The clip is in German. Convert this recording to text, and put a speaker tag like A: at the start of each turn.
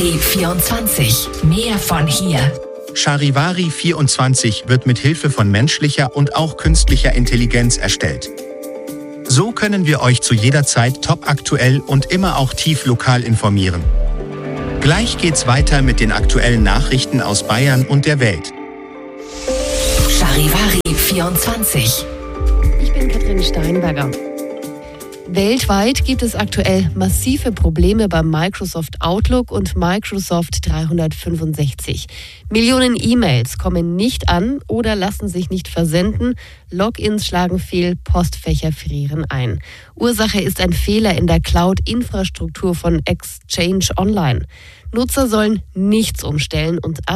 A: Charivari 24. Mehr von hier.
B: Charivari 24 wird mit Hilfe von menschlicher und auch künstlicher Intelligenz erstellt. So können wir euch zu jeder Zeit topaktuell und immer auch tief lokal informieren. Gleich geht's weiter mit den aktuellen Nachrichten aus Bayern und der Welt.
A: Charivari 24.
C: Ich bin Katrin Steinberger. Weltweit gibt es aktuell massive Probleme beim Microsoft Outlook und Microsoft 365. Millionen E-Mails kommen nicht an oder lassen sich nicht versenden, Logins schlagen fehl, Postfächer frieren ein. Ursache ist ein Fehler in der Cloud-Infrastruktur von Exchange Online. Nutzer sollen nichts umstellen und